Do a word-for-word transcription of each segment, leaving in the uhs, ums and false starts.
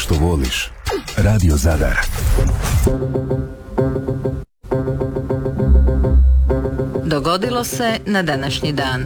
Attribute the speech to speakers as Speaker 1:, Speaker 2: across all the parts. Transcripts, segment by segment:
Speaker 1: što voliš. Radio Zadar.
Speaker 2: Dogodilo se na današnji dan.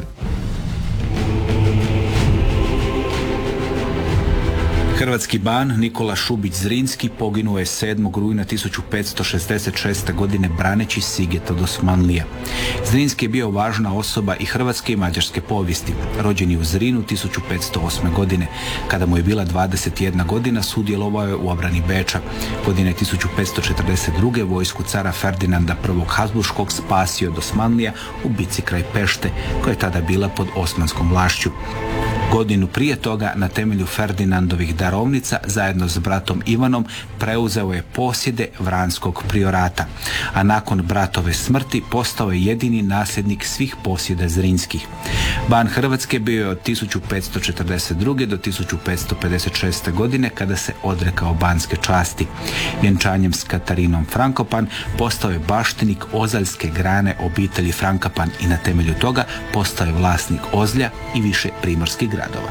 Speaker 3: Hrvatski ban Nikola Šubić Zrinski poginuo je sedmog rujna tisuću petsto šezdeset šeste. godine braneći Siget od Osmanlija. Zrinski je bio važna osoba i hrvatske i mađarske povijesti. Rođen je u Zrinu tisuću petsto osme. godine. Kada mu je bila dvadeset jedna godina, sudjelovao je u obrani Beča. Godine tisuću petsto četrdeset druge. vojsku cara Ferdinanda prvog. Habsburškog spasio od Osmanlija u bici kraj Pešte, koja je tada bila pod osmanskom vlašću. Godinu prije toga, na temelju Ferdinandovih darovnica, zajedno s bratom Ivanom, preuzeo je posjede Vranskog priorata, a nakon bratove smrti postao je jedini nasljednik svih posjeda Zrinskih. Ban Hrvatske bio je od tisuću petsto četrdeset druge. do tisuću petsto pedeset šeste. godine, kada se odrekao banske časti. Vjenčanjem s Katarinom Frankopan postao je baštenik ozaljske grane obitelji Frankopan i na temelju toga postao je vlasnik Ozlja i više primorskih gradova.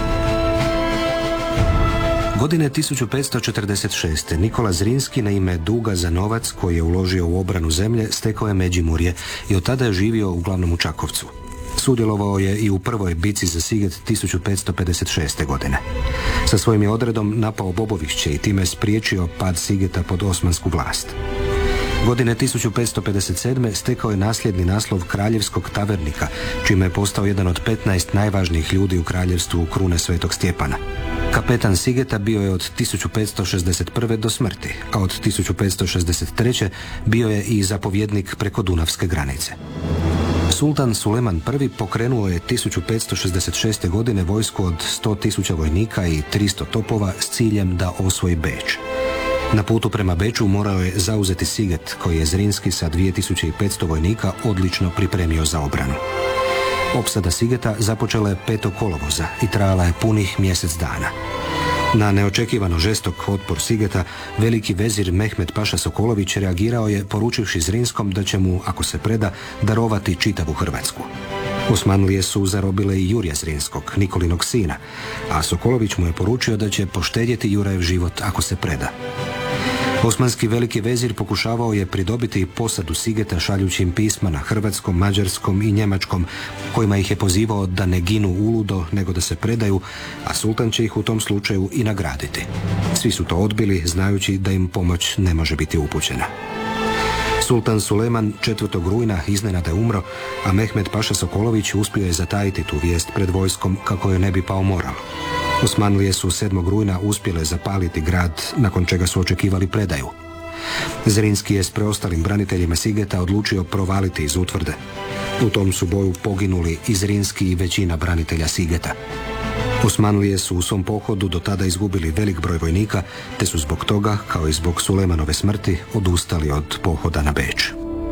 Speaker 4: Godine tisuću petsto četrdeset šeste. Nikola Zrinski na ime duga za novac koji je uložio u obranu zemlje stekao je Međimurje i od tada je živio uglavnom u Čakovcu. Sudjelovao je i u prvoj bici za Siget tisuću petsto pedeset šeste. godine. Sa svojim je odredom napao Bobovišće i time spriječio pad Sigeta pod osmansku vlast. Godine tisuću petsto pedeset sedme. stekao je nasljedni naslov kraljevskog tavernika, čime je postao jedan od petnaest najvažnijih ljudi u kraljevstvu krune Svetog Stjepana. Kapetan Sigeta bio je od tisuću petsto šezdeset prve. do smrti, a od tisuću petsto šezdeset treće. bio je i zapovjednik preko Dunavske granice. Sultan Suleman I. pokrenuo je tisuću petsto šezdeset šeste. godine vojsku od sto tisuća vojnika i tristo topova s ciljem da osvoji Beč. Na putu prema Beču morao je zauzeti Siget, koji je Zrinski sa dvije tisuće petsto vojnika odlično pripremio za obranu. Opsada Sigeta započela je petog kolovoza i trajala je punih mjesec dana. Na neočekivano žestok otpor Sigeta, veliki vezir Mehmed Paša Sokolović reagirao je poručivši Zrinskom da će mu, ako se preda, darovati čitavu Hrvatsku. Osmanlije su zarobile i Jurija Zrinskog, Nikolinog sina, a Sokolović mu je poručio da će poštedjeti Jurajev život ako se preda. Osmanski veliki vezir pokušavao je pridobiti posadu Sigeta šaljući im pisma na hrvatskom, mađarskom i njemačkom, kojima ih je pozivao da ne ginu uludo, nego da se predaju, a sultan će ih u tom slučaju i nagraditi. Svi su to odbili, znajući da im pomoć ne može biti upućena. Sultan Suleman četvrtog rujna iznenada je umro, a Mehmed Paša Sokolović uspio je zatajiti tu vijest pred vojskom kako joj ne bi pao moral. Osmanlije su sedmog rujna uspjele zapaliti grad, nakon čega su očekivali predaju. Zrinski je s preostalim braniteljima Sigeta odlučio provaliti iz utvrde. U tom su boju poginuli i Zrinski i većina branitelja Sigeta. Osmanlije su u svom pohodu do tada izgubili velik broj vojnika, te su zbog toga, kao i zbog Sulemanove smrti, odustali od pohoda na Beč.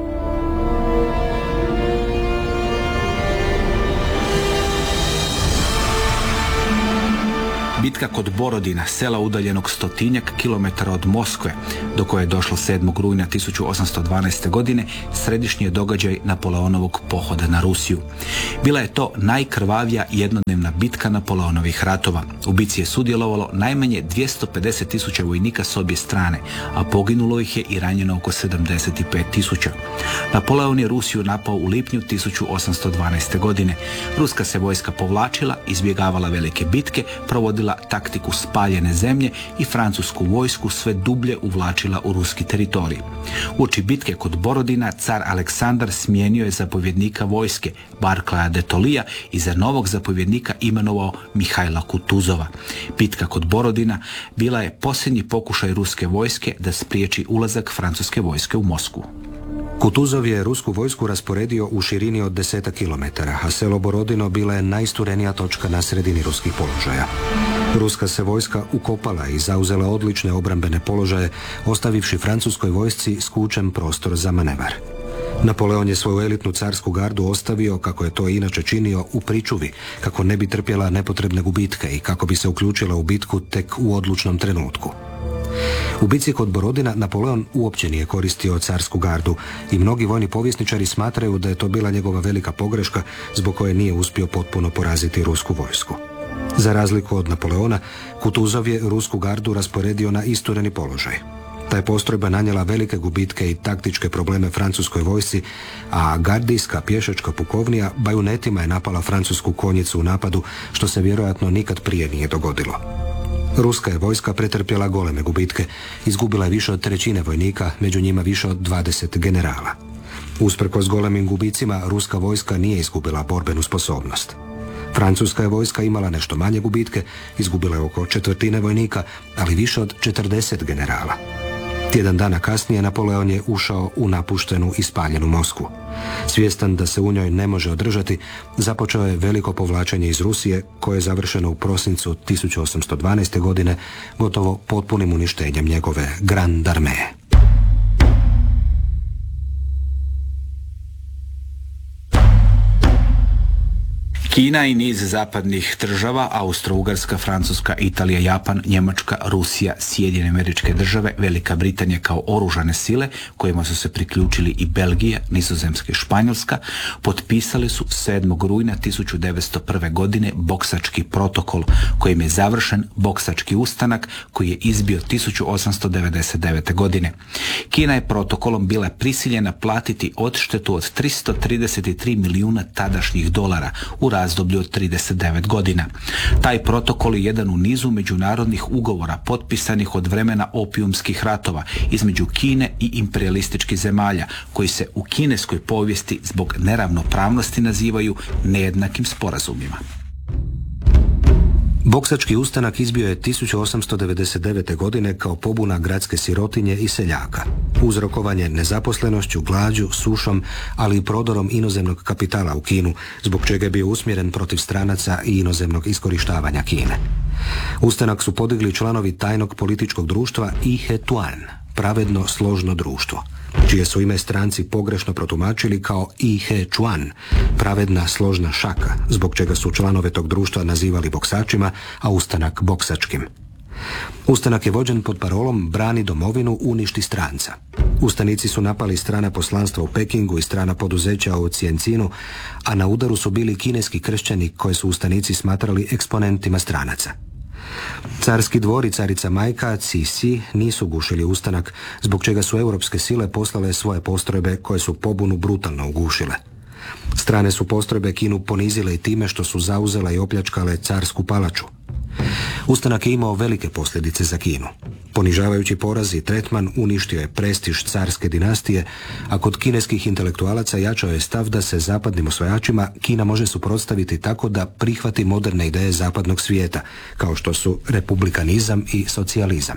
Speaker 3: Bitka kod Borodina, sela udaljenog stotinjak kilometara od Moskve, do koje je došlo sedmog rujna tisuću osamsto dvanaeste. godine, središnji je događaj Napoleonovog pohoda na Rusiju. Bila je to najkrvavija jednodnevna bitka Napoleonovih ratova. U bitci je sudjelovalo najmanje dvjesto pedeset tisuća vojnika s obje strane, a poginulo ih je i ranjeno oko sedamdeset pet tisuća. Napoleon je Rusiju napao u lipnju tisuću osamsto dvanaeste. godine. Ruska se vojska povlačila, izbjegavala velike bitke, provodila taktiku spaljene zemlje i francusku vojsku sve dublje uvlačila u ruski teritorij. Uoči bitke kod Borodina car Aleksandar smijenio je zapovjednika vojske Barclaya de Tollyja i za novog zapovjednika imenovao Mihajla Kutuzova. Bitka kod Borodina bila je posljednji pokušaj ruske vojske da spriječi ulazak francuske vojske u Moskvu.
Speaker 4: Kutuzov je rusku vojsku rasporedio u širini od desetak kilometara, a selo Borodino bila je najisturenija točka na sredini ruskih položaja. Ruska se vojska ukopala i zauzela odlične obrambene položaje, ostavivši francuskoj vojsci skučen prostor za manevar. Napoleon je svoju elitnu carsku gardu ostavio, kako je to inače činio, u pričuvi, kako ne bi trpjela nepotrebne gubitke i kako bi se uključila u bitku tek u odlučnom trenutku. U bici kod Borodina Napoleon uopće nije koristio carsku gardu i mnogi vojni povjesničari smatraju da je to bila njegova velika pogreška zbog koje nije uspio potpuno poraziti rusku vojsku. Za razliku od Napoleona, Kutuzov je rusku gardu rasporedio na istureni položaj. Ta je postrojba nanijela velike gubitke i taktičke probleme francuskoj vojsci, a gardijska pješačka pukovnija bajunetima je napala francusku konjicu u napadu, što se vjerojatno nikad prije nije dogodilo. Ruska je vojska pretrpjela goleme gubitke, izgubila je više od trećine vojnika, među njima više od dvadeset generala. Usprkos golemim gubicima, ruska vojska nije izgubila borbenu sposobnost. Francuska je vojska imala nešto manje gubitke, izgubila je oko četvrtine vojnika, ali više od četrdeset generala. Tjedan dana kasnije Napoleon je ušao u napuštenu i spaljenu Moskvu. Svjestan da se u njoj ne može održati, započeo je veliko povlačenje iz Rusije, koje je završeno u prosincu tisuću osamsto dvanaeste. godine, gotovo potpunim uništenjem njegove Grande Armee.
Speaker 3: Kina i niz zapadnih država, Austro-Ugarska, Francuska, Italija, Japan, Njemačka, Rusija, Sjedinjene Američke Države, Velika Britanija kao oružane sile, kojima su se priključili i Belgija, Nizozemska i Španjolska, potpisali su sedmog rujna tisuću devetsto prve. godine Boksački protokol, kojim je završen Boksački ustanak koji je izbio tisuću osamsto devedeset devete. godine. Kina je protokolom bila prisiljena platiti odštetu od tristo trideset tri milijuna tadašnjih dolara u razdoblju od trideset devet godina. Taj protokol je jedan u nizu međunarodnih ugovora potpisanih od vremena opijumskih ratova između Kine i imperijalističkih zemalja, koji se u kineskoj povijesti zbog neravnopravnosti nazivaju nejednakim sporazumima.
Speaker 4: Boksački ustanak izbio je tisuću osamsto devedeset devete. godine kao pobuna gradske sirotinje i seljaka. Uzrokovan je nezaposlenošću, glađu, sušom, ali i prodorom inozemnog kapitala u Kinu, zbog čega je bio usmjeren protiv stranaca i inozemnog iskorištavanja Kine. Ustanak su podigli članovi tajnog političkog društva I He Tuan, pravedno složno društvo, čije su ime stranci pogrešno protumačili kao I He Chuan, pravedna složna šaka, zbog čega su članove tog društva nazivali boksačima, a ustanak boksačkim. Ustanak je vođen pod parolom Brani domovinu, uništi stranca. Ustanici su napali strana poslanstva u Pekingu i strana poduzeća u Cijencinu, a na udaru su bili kineski kršćani koje su ustanici smatrali eksponentima stranaca. Carski dvor i carica majka Cixi nisu gušili ustanak, zbog čega su europske sile poslale svoje postrojbe koje su pobunu brutalno ugušile. Strane su postrojbe Kinu ponizile i time što su zauzele i opljačkale carsku palaču. Ustanak je imao velike posljedice za Kinu. Ponižavajući poraz i tretman uništio je prestiž carske dinastije, a kod kineskih intelektualaca jačao je stav da se zapadnim osvajačima Kina može suprotstaviti tako da prihvati moderne ideje zapadnog svijeta, kao što su republikanizam i socijalizam.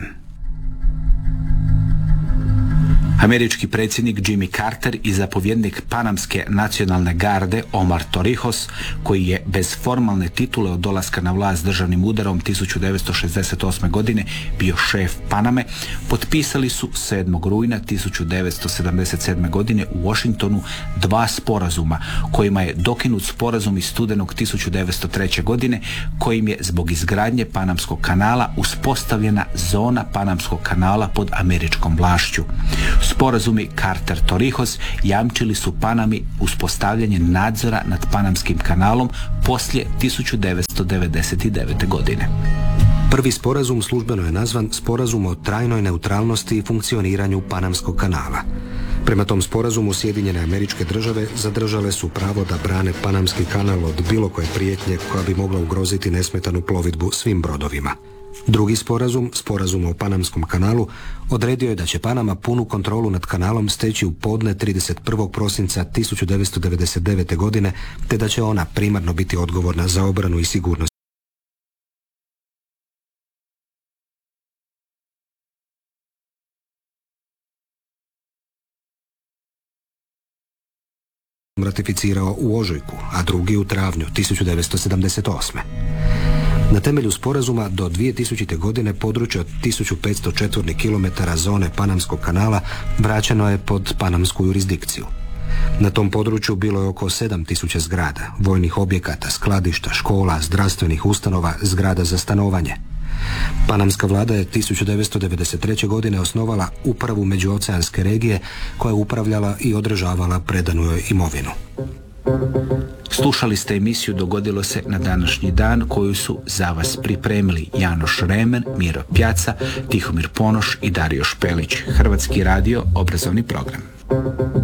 Speaker 3: Američki predsjednik Jimmy Carter i zapovjednik Panamske nacionalne garde Omar Torrijos, koji je bez formalne titule od dolaska na vlast državnim udarom tisuću devetsto šezdeset osme. godine bio šef Paname, potpisali su sedmog rujna tisuću devetsto sedamdeset sedme. godine u Washingtonu dva sporazuma, kojima je dokinut sporazum iz studenog tisuću devetsto treće. godine, kojim je zbog izgradnje Panamskog kanala uspostavljena zona Panamskog kanala pod američkom vlašću. Sporazumi Carter-Torrijos jamčili su Panami uspostavljanje nadzora nad Panamskim kanalom poslije tisuću devetsto devedeset devete. godine.
Speaker 4: Prvi sporazum službeno je nazvan Sporazum o trajnoj neutralnosti i funkcioniranju Panamskog kanala. Prema tom sporazumu Sjedinjene Američke Države zadržale su pravo da brane Panamski kanal od bilo koje prijetnje koja bi mogla ugroziti nesmetanu plovidbu svim brodovima. Drugi sporazum, sporazum o Panamskom kanalu, odredio je da će Panama punu kontrolu nad kanalom steći u podne trideset prvog prosinca tisuću devetsto devedeset devete. godine, te da će ona primarno biti odgovorna za obranu i sigurnost ratificirao u ožujku, a drugi u travnju tisuću devetsto sedamdeset osme. Na temelju sporazuma do dvije tisućite. godine područje od tisuću petsto četvornih kilometara zone Panamskog kanala vraćeno je pod panamsku jurisdikciju. Na tom području bilo je oko sedam tisuća zgrada, vojnih objekata, skladišta, škola, zdravstvenih ustanova, zgrada za stanovanje. Panamska vlada je tisuću devetsto devedeset treće. godine osnovala upravu međuoceanske regije koja je upravljala i održavala predanu joj imovinu.
Speaker 3: Slušali ste emisiju Dogodilo se na današnji dan koju su za vas pripremili Janoš Remen, Miro Pjaca, Tihomir Ponoš i Dario Špelić. Hrvatski radio, obrazovni program.